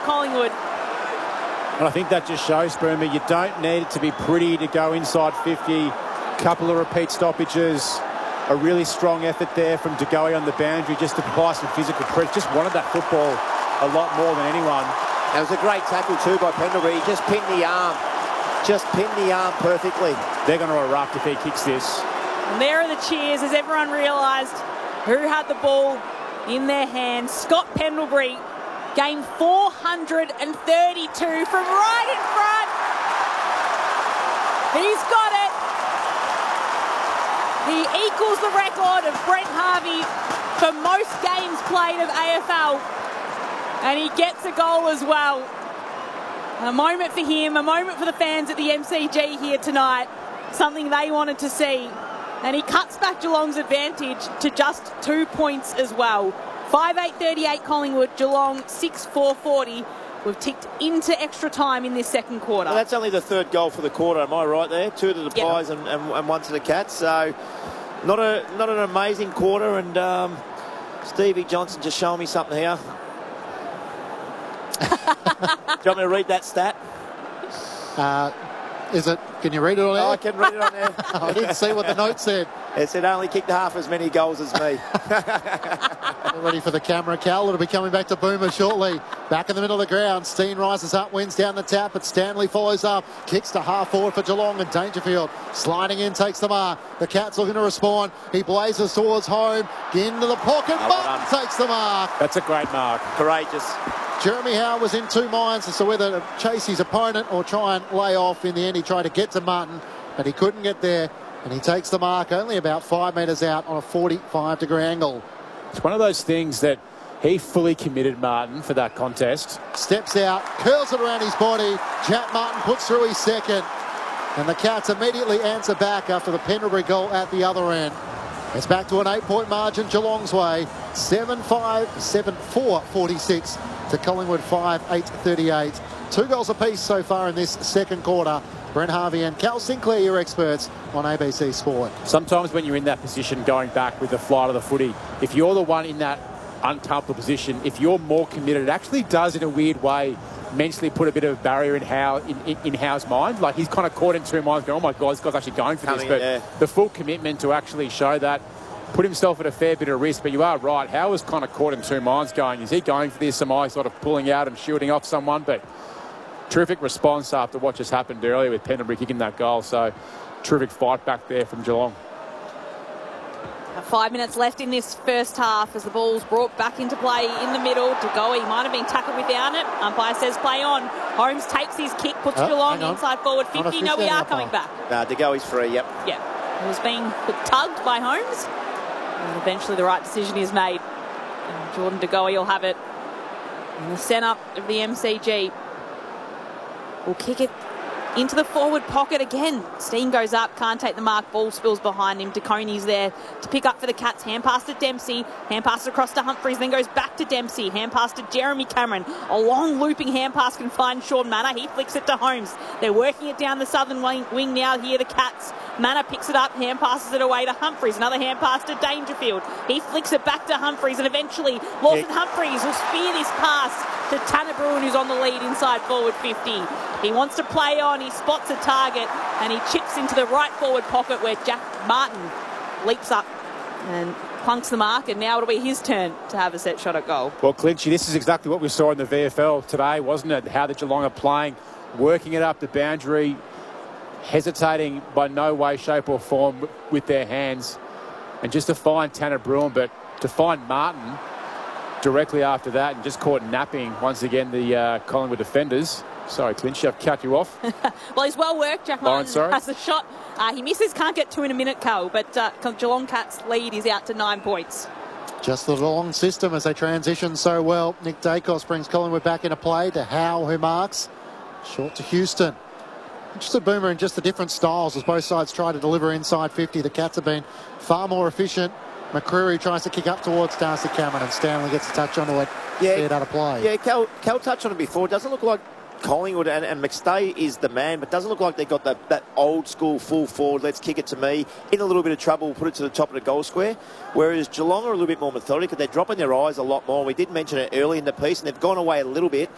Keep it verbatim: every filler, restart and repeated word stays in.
Collingwood. And I think that just shows, Boomer, you don't need it to be pretty to go inside fifty. Couple of repeat stoppages. A really strong effort there from De Goey on the boundary just to apply some physical pressure. Just wanted that football a lot more than anyone. It was a great tackle too by Pendlebury. He just pinned the arm. Just pinned the arm perfectly. They're going to erupt if he kicks this. And there are the cheers as everyone realised who had the ball in their hands. Scott Pendlebury gained four hundred thirty-two from right in front. He's got it. He equals the record of Brent Harvey for most games played of A F L. And he gets a goal as well. A moment for him, a moment for the fans at the M C G here tonight. Something they wanted to see. And he cuts back Geelong's advantage to just two points as well. five eight thirty-eight Collingwood, Geelong six four forty. We've ticked into extra time in this second quarter. Well, that's only the third goal for the quarter, am I right there? Two to the yep. Pies and, and, and one to the Cats. So not a not an amazing quarter. And um, Stevie Johnson just showing me something here. Do you want me to read that stat? Uh, is it? Can you read it on there? Oh, I can read it on there. I didn't see what the note said. It said only kicked half as many goals as me. Ready for the camera, Cal. It'll be coming back to Boomer shortly. Back in the middle of the ground. Steen rises up, wins down the tap, but Stanley follows up. Kicks to half forward for Geelong, and Dangerfield sliding in, takes the mark. The Cats looking to respond. He blazes towards home. Into the pocket. Oh, Martin well takes the mark. That's a great mark. Courageous. Jeremy Howe was in two minds as to whether to chase his opponent or try and lay off. In the end, he tried to get to Martin, but he couldn't get there. And he takes the mark only about five metres out on a forty-five degree angle. It's one of those things that he fully committed, Martin, for that contest. Steps out, curls it around his body. Jack Martin puts through his second. And the Cats immediately answer back after the Pendlebury goal at the other end. It's back to an eight-point margin Geelong's way. seven five, seven four forty-six to Collingwood five eight thirty-eight. Two goals apiece so far in this second quarter. Brent Harvey and Cal Sinclair, your experts on A B C Sport. Sometimes when you're in that position going back with the flight of the footy, if you're the one in that uncomfortable position, if you're more committed, it actually does in a weird way mentally put a bit of a barrier in Howe, in, in, in Howe's mind. Like he's kind of caught in two minds going, oh my God, this guy's actually going for this. Coming But there. the full commitment to actually show that, put himself at a fair bit of risk. But you are right, Howe was kind of caught in two minds going, is he going for this? Am I sort of pulling out and shielding off someone? But terrific response after what just happened earlier with Pendlebury kicking that goal. So terrific fight back there from Geelong. Five minutes left in this first half as the ball's brought back into play in the middle. De Goey might have been tackled without it. Umpire says play on. Holmes takes his kick, puts oh, Geelong inside forward fifty. No, we are coming back. Nah, De Goey's free, yep. Yeah. It was being tugged by Holmes. And eventually the right decision is made. And Jordan De Goey will have it in the centre of the M C G. Will kick it into the forward pocket again. Steen goes up, can't take the mark. Ball spills behind him. DeConey's there to pick up for the Cats. Hand pass to Dempsey. Hand pass across to Humphries, then goes back to Dempsey. Hand pass to Jeremy Cameron. A long looping hand pass can find Sean Manor. He flicks it to Holmes. They're working it down the southern wing, wing now here, the Cats. Manor picks it up, hand passes it away to Humphries. Another hand pass to Dangerfield. He flicks it back to Humphries, and eventually Lawson yeah. Humphries will spear this pass to Tanner Bruin, who's on the lead inside forward fifty. He wants to play on, he spots a target, and he chips into the right forward pocket where Jack Martin leaps up and plunks the mark, and now it'll be his turn to have a set shot at goal. Well, Clinchy, this is exactly what we saw in the V F L today, wasn't it? How the Geelong are playing, working it up the boundary, hesitating by no way, shape or form with their hands. And just to find Tanner Bruin, but to find Martin directly after that and just caught napping once again the uh, Collingwood defenders. Sorry, Clinchy, I've cut you off. Well, he's well worked. Jack Lauren, Martin sorry. has the shot. Uh, he misses, can't get two in a minute, Cal, but uh, Geelong Cats lead is out to nine points. Just the Geelong system as they transition so well. Nick Dacos brings Collingwood back into play to Howe, who marks. Short to Houston. Just a Boomer in just the different styles as both sides try to deliver inside fifty. The Cats have been far more efficient. McCreary tries to kick up towards Darcy Cameron, and Stanley gets a touch onto it. Yeah, Fair out of play. Yeah, Cal, Cal touched on it before. It doesn't look like Collingwood and, and McStay is the man, but doesn't look like they've got the, that old school full forward, let's kick it to me, in a little bit of trouble, put it to the top of the goal square. Whereas Geelong are a little bit more methodical. They're dropping their eyes a lot more. We did mention it early in the piece, and they've gone away a little bit